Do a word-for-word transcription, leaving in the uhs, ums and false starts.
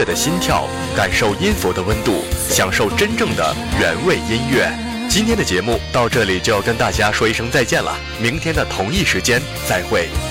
的心跳，感受音符的温度，享受真正的原味音乐。今天的节目到这里就要跟大家说一声再见了，明天的同一时间再会。